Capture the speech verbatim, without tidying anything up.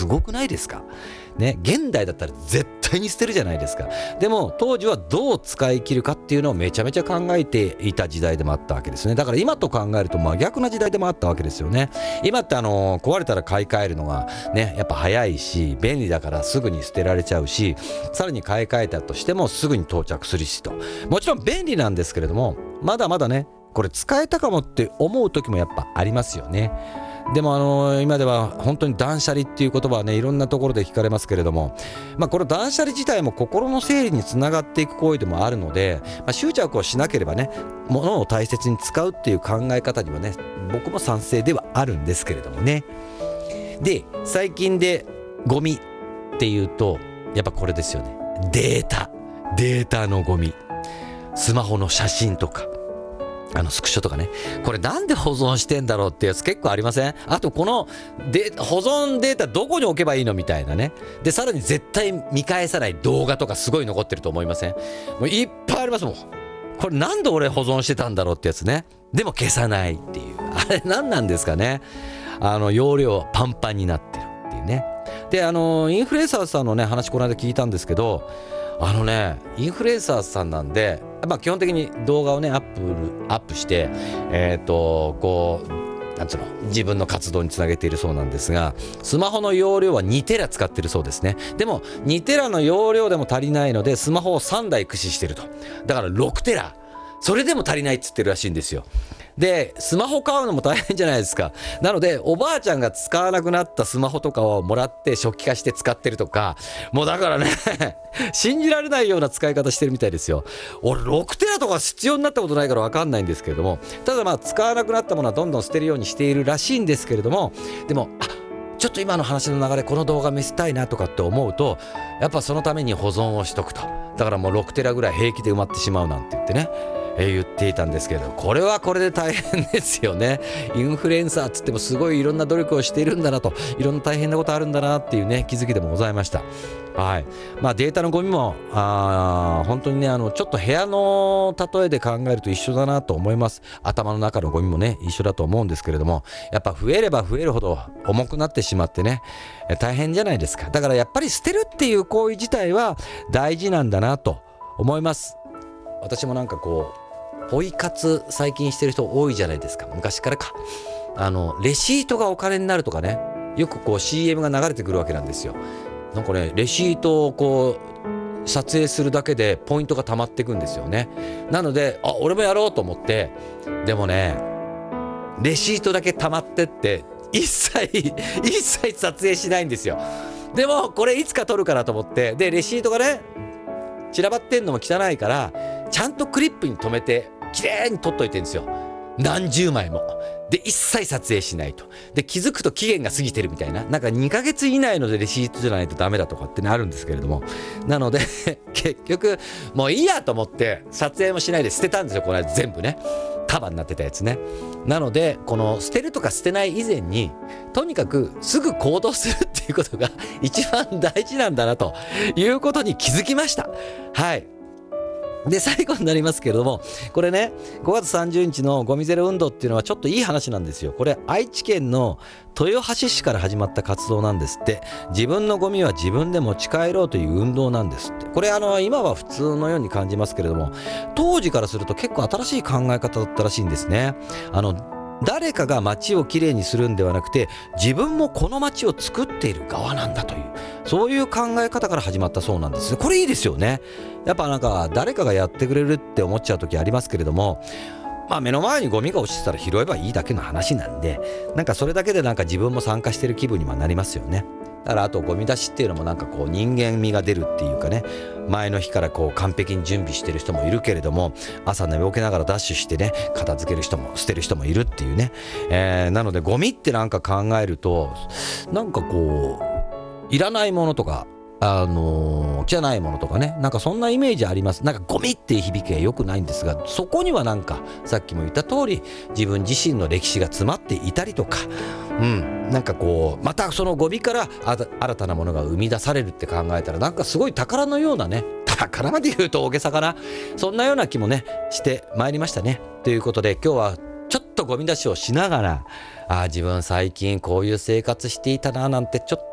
すごくないですかね。現代だったら絶対に捨てるじゃないですか。でも当時はどう使い切るかっていうのをめちゃめちゃ考えていた時代でもあったわけですね。だから今と考えると真逆な時代でもあったわけですよね。今ってあの壊れたら買い替えるのがねやっぱ早いし便利だからすぐに捨てられちゃうし、さらに買い替えたとしてもすぐに到着するしと、もちろん便利なんですけれども、まだまだねこれ使えたかもって思う時もやっぱありますよね。でもあの今では本当に断捨離っていう言葉はねいろんなところで聞かれますけれども、まあこの断捨離自体も心の整理につながっていく行為でもあるので、まあ、執着をしなければね物を大切に使うっていう考え方にはね僕も賛成ではあるんですけれどもね。で最近でゴミっていうとやっぱこれですよね。データデータのゴミ、スマホの写真とかあのスクショとかね、これなんで保存してんだろうってやつ結構ありません？あとこので保存データどこに置けばいいのみたいなね。でさらに絶対見返さない動画とかすごい残ってると思いません？もういっぱいありますもん。これなんで俺保存してたんだろうってやつね。でも消さないっていう、あれ何なんですかね。あの容量パンパンになってるっていうね。であのインフルエンサーさんのね話この間聞いたんですけど、あのねインフルエンサーさんなんで、まあ、基本的に動画をねアップアップしてえっとこうなんつうの自分の活動につなげているそうなんですが、スマホの容量はにテラ使ってるそうですね。でもにテラの容量でも足りないのでスマホをさんだい駆使してると。だからろくテラ、それでも足りないっつってるらしいんですよ。でスマホ買うのも大変じゃないですか。なのでおばあちゃんが使わなくなったスマホとかをもらって初期化して使ってるとか、もうだからね信じられないような使い方してるみたいですよ。俺ろくテラとか必要になったことないから分かんないんですけれども、ただまあ使わなくなったものはどんどん捨てるようにしているらしいんですけれども、でもあちょっと今の話の流れこの動画見せたいなとかって思うとやっぱそのために保存をしとくと。だからもうろくテラぐらい平気で埋まってしまうなんて言ってねえー、言っていたんですけど、これはこれで大変ですよね。インフルエンサーっつってもすごいいろんな努力をしているんだなと、いろんな大変なことあるんだなっていうね気づきでもございました。はい。まあデータのゴミもあ本当にねあのちょっと部屋の例えで考えると一緒だなと思います。頭の中のゴミもね一緒だと思うんですけれども、やっぱ増えれば増えるほど重くなってしまってね大変じゃないですか。だからやっぱり捨てるっていう行為自体は大事なんだなと思います。私もなんかこうポイ活最近してる人多いじゃないですか。昔からかあのレシートがお金になるとかね、よくこう シーエム が流れてくるわけなんですよ。なんかねレシートをこう撮影するだけでポイントが溜まっていくんですよね。なのであ俺もやろうと思って、でもねレシートだけ溜まってって一切一切撮影しないんですよ。でもこれいつか撮るかなと思って、でレシートがね散らばってんのも汚いからちゃんとクリップに留めてきれいに撮っといてるんですよ。何十枚もで一切撮影しないと。で気づくと期限が過ぎてるみたいな、なんかにかげつ以内のレシートじゃないとダメだとかってねあるんですけれども、なので結局もういいやと思って撮影もしないで捨てたんですよ。この間全部ね束になってたやつね。なのでこの捨てるとか捨てない以前にとにかくすぐ行動するっていうことが一番大事なんだなということに気づきました。はい。で最後になりますけれども、これねごがつさんじゅうにちのゴミゼロ運動っていうのはちょっといい話なんですよ。これ愛知県の豊橋市から始まった活動なんですって。自分のゴミは自分で持ち帰ろうという運動なんですって。これあの今は普通のように感じますけれども、当時からすると結構新しい考え方だったらしいんですね。あの誰かが街をきれいにするんではなくて自分もこの街を作っている側なんだという、そういう考え方から始まったそうなんです。これいいですよね。やっぱなんか誰かがやってくれるって思っちゃう時ありますけれども、まあ目の前にゴミが落ちてたら拾えばいいだけの話なんで、なんかそれだけでなんか自分も参加してる気分にはなりますよね。だからあとゴミ出しっていうのもなんかこう人間味が出るっていうかね、前の日からこう完璧に準備してる人もいるけれども朝寝起きながらダッシュしてね片付ける人も捨てる人もいるっていうね、えー、なのでゴミってなんか考えるとなんかこういらないものとかあのー、汚いものとかね、なんかそんなイメージあります。なんかゴミっていう響きは良くないんですが、そこにはなんかさっきも言った通り自分自身の歴史が詰まっていたりとか、うん、なんかこうまたそのゴミから新たなものが生み出されるって考えたらなんかすごい宝のようなね、宝まで言うと大げさかな、そんなような気もねしてまいりましたね。ということで今日はちょっとゴミ出しをしながら、あ自分最近こういう生活していたななんてちょっ